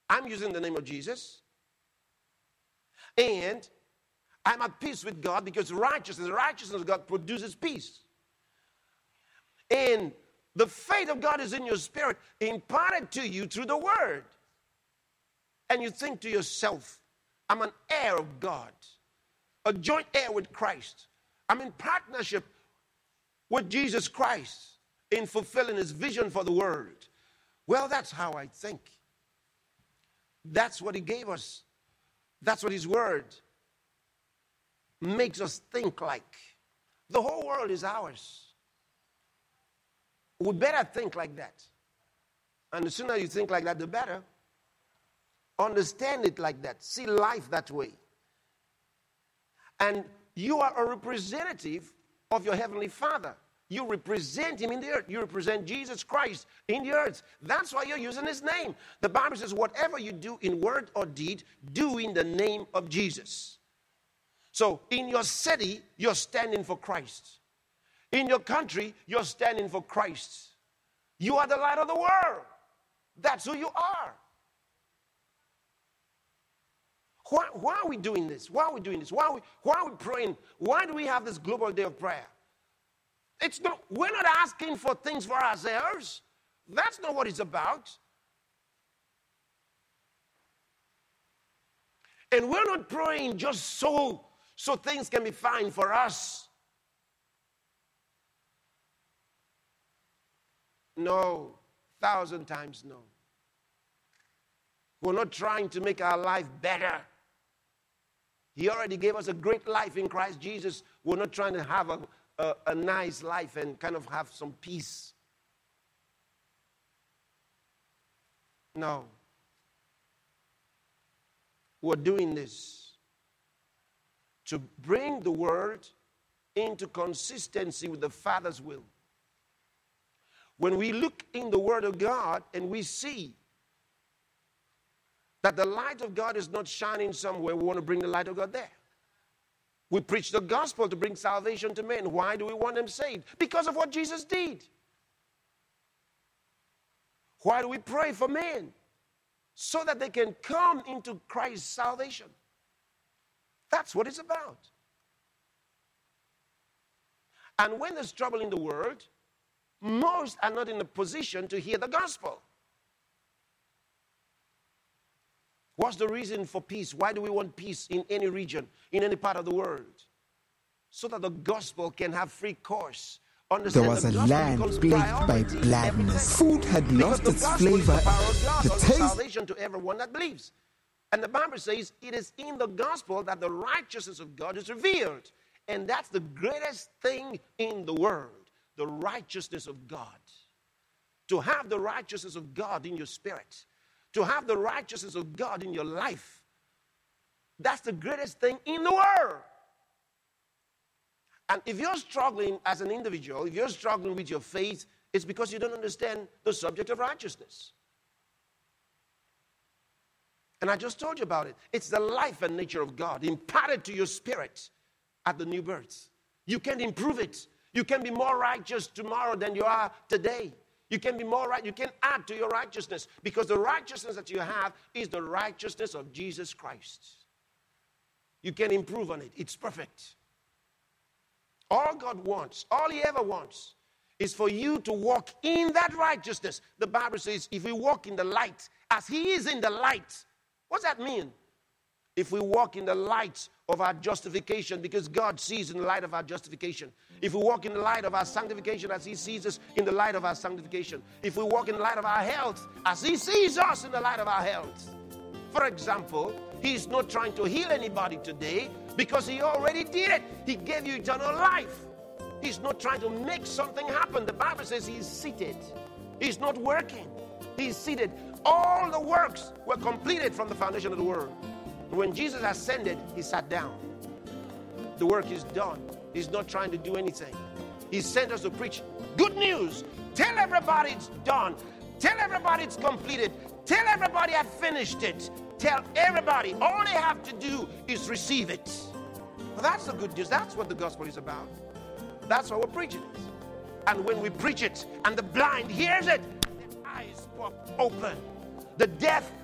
I'm using the name of Jesus. And I'm at peace with God because the righteousness of God produces peace. And the faith of God is in your spirit, imparted to you through the word. And you think to yourself, I'm an heir of God, a joint heir with Christ. I'm in partnership with Jesus Christ in fulfilling his vision for the world. Well, that's how I think. That's what he gave us. That's what his word makes us think like. The whole world is ours. We better think like that. And the sooner you think like that, the better. Understand it like that. See life that way. And you are a representative of your heavenly Father. You represent him in the earth. You represent Jesus Christ in the earth. That's why you're using his name. The Bible says, whatever you do in word or deed, do in the name of Jesus. So in your city, you're standing for Christ. In your country, you're standing for Christ. You are the light of the world. That's who you are. Why are we doing this? Why are we doing this? Why are we praying? Why do we have this global day of prayer? We're not asking for things for ourselves. That's not what it's about. And we're not praying just so things can be fine for us. No, 1,000 times no. We're not trying to make our life better. He already gave us a great life in Christ Jesus. We're not trying to have a nice life and kind of have some peace. No. We're doing this to bring the word into consistency with the Father's will. When we look in the word of God and we see that the light of God is not shining somewhere, we want to bring the light of God there. We preach the gospel to bring salvation to men. Why do we want them saved? Because of what Jesus did. Why do we pray for men? So that they can come into Christ's salvation. That's what it's about. And when there's trouble in the world, most are not in a position to hear the gospel. What's the reason for peace? Why do we want peace in any region, in any part of the world? So that the gospel can have free course. There was a land plagued by gladness. Food had lost its flavor, the taste. Salvation to everyone that believes. And the Bible says it is in the gospel that the righteousness of God is revealed. And that's the greatest thing in the world, the righteousness of God. To have the righteousness of God in your spirit, to have the righteousness of God in your life, that's the greatest thing in the world. And if you're struggling as an individual, if you're struggling with your faith, it's because you don't understand the subject of righteousness. And I just told you about it. It's the life and nature of God imparted to your spirit at the new birth. You can't improve it. You can be more righteous tomorrow than you are today. You can be more right. You can add to your righteousness because the righteousness that you have is the righteousness of Jesus Christ. You can improve on it. It's perfect. All God wants, all he ever wants, is for you to walk in that righteousness. The Bible says if we walk in the light as he is in the light. What's that mean? If we walk in the light of our justification, because God sees in the light of our justification. If we walk in the light of our sanctification as he sees us in the light of our sanctification. If we walk in the light of our health as he sees us in the light of our health. For example, he's not trying to heal anybody today because he already did it. He gave you eternal life. He's not trying to make something happen. The Bible says he's seated. He's not working. He's seated. All the works were completed from the foundation of the world. When Jesus ascended, he sat down. The work is done. He's not trying to do anything. He sent us to preach good news. Tell everybody it's done. Tell everybody it's completed. Tell everybody I finished it. Tell everybody all they have to do is receive it. Well, that's the good news. That's what the gospel is about. That's why we're preaching it. And when we preach it and the blind hears it, their eyes pop open. The deaf